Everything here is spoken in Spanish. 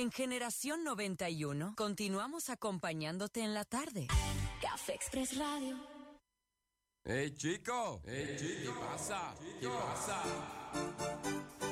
En Generación 91, continuamos acompañándote en la tarde. Café Express Radio. ¡Hey, chico! ¿Qué pasa? ¿Qué pasa?